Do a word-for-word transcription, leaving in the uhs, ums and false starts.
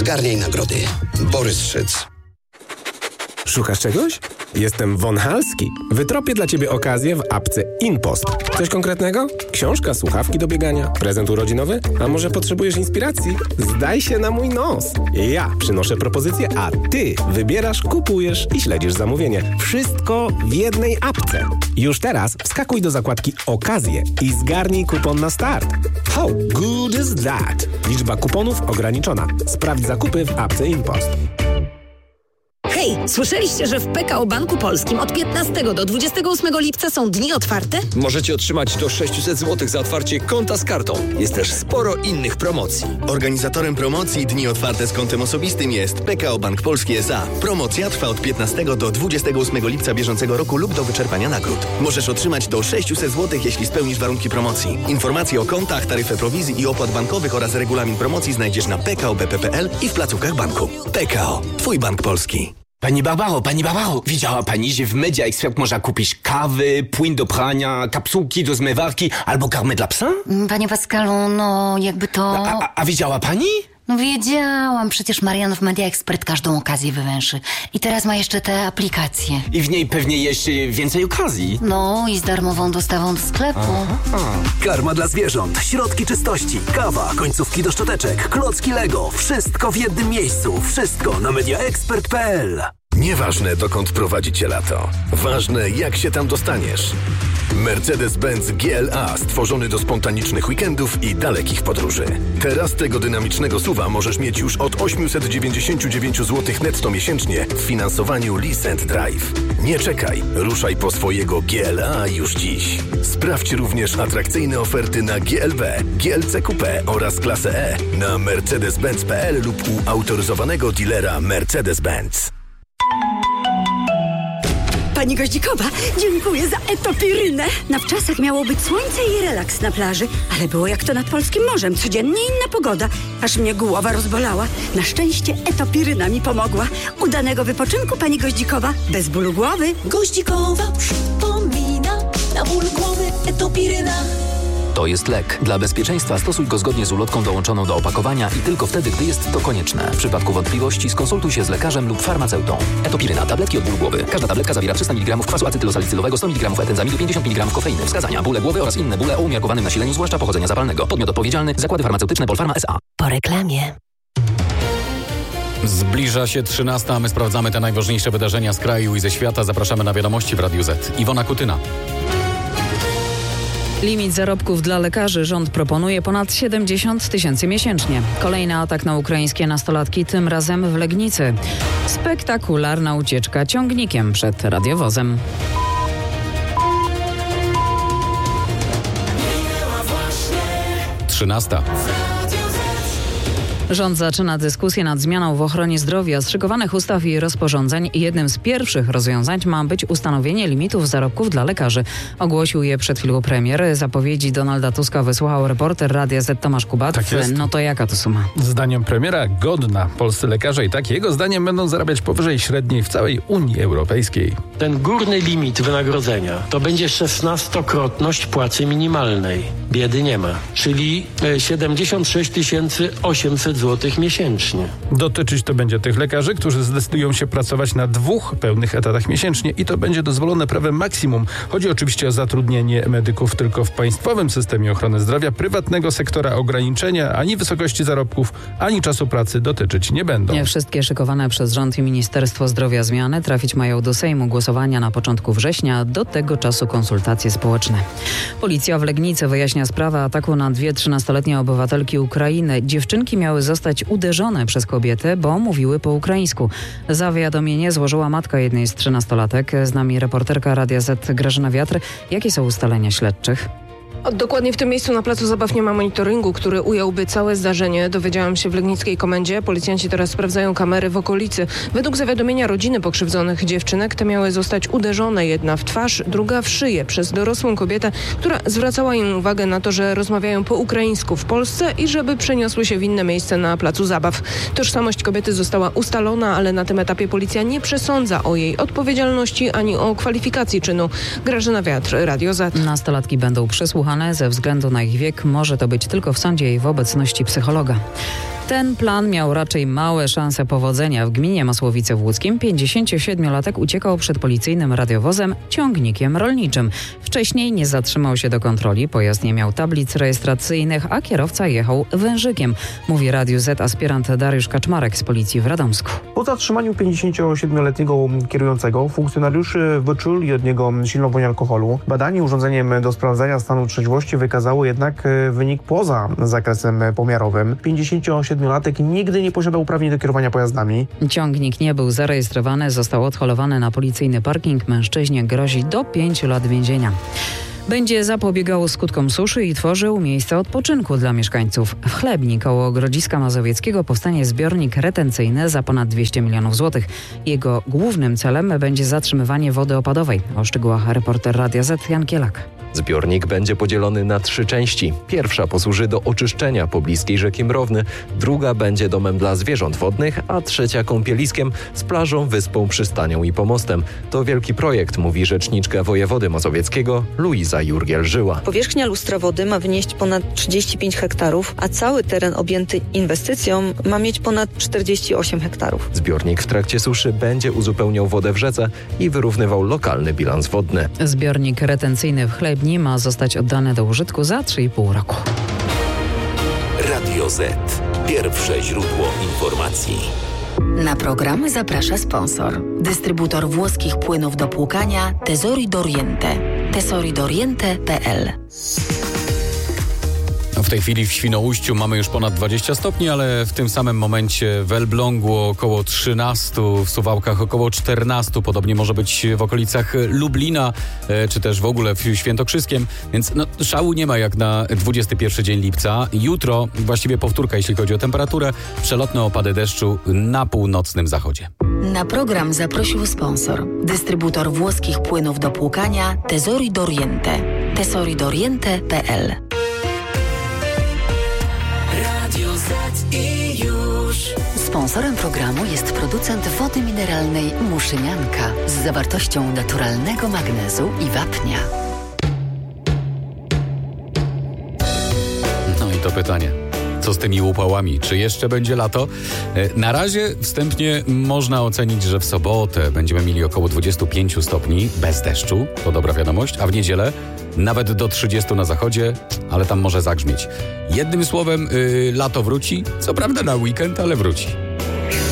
Zgarniaj nagrody. Borys Szyc. Szukasz czegoś? Jestem Von Halski. Wytropię dla Ciebie okazję w apce InPost. Coś konkretnego? Książka, słuchawki do biegania, prezent urodzinowy? A może potrzebujesz inspiracji? Zdaj się na mój nos. Ja przynoszę propozycję, a Ty wybierasz, kupujesz i śledzisz zamówienie. Wszystko w jednej apce. Już teraz wskakuj do zakładki Okazje i zgarnij kupon na start. How good is that? Liczba kuponów ograniczona. Sprawdź zakupy w apce InPost. Hej, słyszeliście, że w P K O Banku Polskim od piętnastego do dwudziestego ósmego lipca są dni otwarte? Możecie otrzymać do sześćset złotych za otwarcie konta z kartą. Jest też sporo innych promocji. Organizatorem promocji Dni Otwarte z kontem osobistym jest P K O Bank Polski S A. Promocja trwa od piętnastego do dwudziestego ósmego lipca bieżącego roku lub do wyczerpania nagród. Możesz otrzymać do sześćset złotych, jeśli spełnisz warunki promocji. Informacje o kontach, taryfę prowizji i opłat bankowych oraz regulamin promocji znajdziesz na p k o b p kropka p l i w placówkach banku. P K O. Twój bank polski. Pani Barbaro, pani Barbaro, widziała pani, że w Media Expert można kupić kawy, płyn do prania, kapsułki do zmywarki albo karmę dla psa? Panie Pascalu, no jakby to... A, a, a widziała pani? No wiedziałam, przecież Marian w Media Expert każdą okazję wywęszy. I teraz ma jeszcze te aplikacje. I w niej pewnie jeszcze więcej okazji. No i z darmową dostawą do sklepu. Aha. Karma dla zwierząt, środki czystości, kawa, końcówki do szczoteczek, klocki Lego. Wszystko w jednym miejscu. Wszystko na media expert kropka p l. Nieważne, dokąd prowadzi Cię lato. Ważne, jak się tam dostaniesz. Mercedes-Benz G L A stworzony do spontanicznych weekendów i dalekich podróży. Teraz tego dynamicznego suwa możesz mieć już od osiemset dziewięćdziesiąt dziewięć złotych netto miesięcznie w finansowaniu Lease and Drive. Nie czekaj, ruszaj po swojego G L A już dziś. Sprawdź również atrakcyjne oferty na G L B, G L C Coupe oraz klasę E na mercedes benz kropka p l lub u autoryzowanego dealera Mercedes-Benz. Pani Goździkowa, dziękuję za etopirynę. Na wczasach miało być słońce i relaks na plaży, ale było jak to nad polskim morzem. Codziennie inna pogoda, aż mnie głowa rozbolała. Na szczęście etopiryna mi pomogła. Udanego wypoczynku, pani Goździkowa, bez bólu głowy. Goździkowa przypomina, na ból głowy etopiryna. To jest lek. Dla bezpieczeństwa stosuj go zgodnie z ulotką dołączoną do opakowania i tylko wtedy, gdy jest to konieczne. W przypadku wątpliwości skonsultuj się z lekarzem lub farmaceutą. Etopiryna. Tabletki od bólu głowy. Każda tabletka zawiera trzysta miligramów kwasu acetylosalicylowego, sto miligramów etenzamidu, pięćdziesiąt miligramów kofeiny. Wskazania: bóle głowy oraz inne bóle o umiarkowanym nasileniu, zwłaszcza pochodzenia zapalnego. Podmiot odpowiedzialny: Zakłady Farmaceutyczne Polpharma S A. Po reklamie. Zbliża się trzynasta, a my sprawdzamy te najważniejsze wydarzenia z kraju i ze świata. Zapraszamy na wiadomości w Radiu Z. Iwona Kutyna. Limit zarobków dla lekarzy rząd proponuje ponad siedemdziesiąt tysięcy miesięcznie. Kolejny atak na ukraińskie nastolatki, tym razem w Legnicy. Spektakularna ucieczka ciągnikiem przed radiowozem. trzynasta. Rząd zaczyna dyskusję nad zmianą w ochronie zdrowia zszykowanych ustaw i rozporządzeń. Jednym z pierwszych rozwiązań ma być ustanowienie limitów zarobków dla lekarzy. Ogłosił je przed chwilą premier. Zapowiedzi Donalda Tuska wysłuchał reporter Radia Z Tomasz Kubat. Tak jest. No to jaka to suma? Zdaniem premiera godna. Polscy lekarze i tak jego zdaniem będą zarabiać powyżej średniej w całej Unii Europejskiej. Ten górny limit wynagrodzenia to będzie szesnastokrotność płacy minimalnej. Biedy nie ma. Czyli siedemdziesiąt sześć tysięcy osiemset złotych miesięcznie. Dotyczyć to będzie tych lekarzy, którzy zdecydują się pracować na dwóch pełnych etatach miesięcznie i to będzie dozwolone prawem maksimum. Chodzi oczywiście o zatrudnienie medyków tylko w państwowym systemie ochrony zdrowia. Prywatnego sektora ograniczenia ani wysokości zarobków, ani czasu pracy dotyczyć nie będą. Nie wszystkie szykowane przez rząd i Ministerstwo Zdrowia zmiany trafić mają do Sejmu głosowania na początku września. Do tego czasu konsultacje społeczne. Policja w Legnicy wyjaśnia sprawę ataku na dwie trzynastoletnie obywatelki Ukrainy. Dziewczynki miały zostać uderzone przez kobiety, bo mówiły po ukraińsku. Zawiadomienie złożyła matka jednej z trzynastolatek. Z nami reporterka Radia Z Grażyna Wiatr. Jakie są ustalenia śledczych? Dokładnie w tym miejscu na placu zabaw nie ma monitoringu, który ująłby całe zdarzenie. Dowiedziałam się w legnickiej komendzie. Policjanci teraz sprawdzają kamery w okolicy. Według zawiadomienia rodziny pokrzywdzonych dziewczynek te miały zostać uderzone, jedna w twarz, druga w szyję przez dorosłą kobietę, która zwracała im uwagę na to, że rozmawiają po ukraińsku w Polsce i żeby przeniosły się w inne miejsce na placu zabaw. Tożsamość kobiety została ustalona, ale na tym etapie policja nie przesądza o jej odpowiedzialności ani o kwalifikacji czynu. Grażyna Wiatr, Radio Z. Nastolatki będą przesłuchane odwołane. Ze względu na ich wiek może to być tylko w sądzie i w obecności psychologa. Ten plan miał raczej małe szanse powodzenia. W gminie Masłowice w Łódzkiem pięćdziesięciosiedmiolatek uciekał przed policyjnym radiowozem ciągnikiem rolniczym. Wcześniej nie zatrzymał się do kontroli, pojazd nie miał tablic rejestracyjnych, a kierowca jechał wężykiem, mówi Radiu Z aspirant Dariusz Kaczmarek z policji w Radomsku. Po zatrzymaniu pięćdziesięciosiedmioletniego kierującego funkcjonariuszy wyczuli od niego silną woń alkoholu. Badanie urządzeniem do sprawdzania stanu trzeźwości wykazało jednak wynik poza zakresem pomiarowym. pięćdziesięciosiedmiolatek nigdy nie posiadał uprawnień do kierowania pojazdami. Ciągnik nie był zarejestrowany, został odholowany na policyjny parking. Mężczyźnie grozi do pięciu lat więzienia. Będzie zapobiegał skutkom suszy i tworzył miejsca odpoczynku dla mieszkańców. W Chlebni koło Grodziska Mazowieckiego powstanie zbiornik retencyjny za ponad dwieście milionów złotych. Jego głównym celem będzie zatrzymywanie wody opadowej. O szczegółach reporter Radia Z Jan Kielak. Zbiornik będzie podzielony na trzy części. Pierwsza posłuży do oczyszczenia pobliskiej rzeki Mrowny, druga będzie domem dla zwierząt wodnych, a trzecia kąpieliskiem z plażą, wyspą, przystanią i pomostem. To wielki projekt, mówi rzeczniczka wojewody mazowieckiego Luiza Jurgiel-Żyła. Powierzchnia lustra wody ma wynieść ponad trzydzieści pięć hektarów, a cały teren objęty inwestycją ma mieć ponad czterdzieści osiem hektarów. Zbiornik w trakcie suszy będzie uzupełniał wodę w rzece i wyrównywał lokalny bilans wodny. Zbiornik retencyjny w Chlebni ma zostać oddany do użytku za trzy i pół roku. Radio Z. Pierwsze źródło informacji. Na program zaprasza sponsor. Dystrybutor włoskich płynów do płukania Tesori d'Oriente. tesori d'oriente kropka p l. W tej chwili w Świnoujściu mamy już ponad dwadzieścia stopni, ale w tym samym momencie w Elblągu około trzynaście, w Suwałkach około czternaście, podobnie może być w okolicach Lublina, czy też w ogóle w Świętokrzyskiem, więc no, szału nie ma jak na dwudziesty pierwszy dzień lipca. Jutro właściwie powtórka, jeśli chodzi o temperaturę, przelotne opady deszczu na północnym zachodzie. Na program zaprosił sponsor. Dystrybutor włoskich płynów do płukania Tesori d'Oriente. tesori d'oriente kropka p l. I już. Sponsorem programu jest producent wody mineralnej Muszynianka z zawartością naturalnego magnezu i wapnia. No i to pytanie. Co z tymi upałami? Czy jeszcze będzie lato? Na razie wstępnie można ocenić, że w sobotę będziemy mieli około dwadzieścia pięć stopni bez deszczu. To dobra wiadomość. A w niedzielę nawet do trzydziestu na zachodzie, ale tam może zagrzmieć. Jednym słowem, yy, lato wróci. Co prawda na weekend, ale wróci.